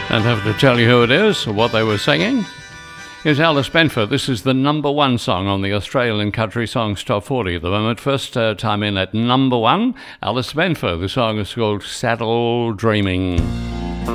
Don't have to tell you who it is or what they were singing. Here's Alice Benford. This is the number one song on the Australian Country Songs Top 40 at the moment. First time in at number one, Alice Benford. The song is called Saddle Dreaming.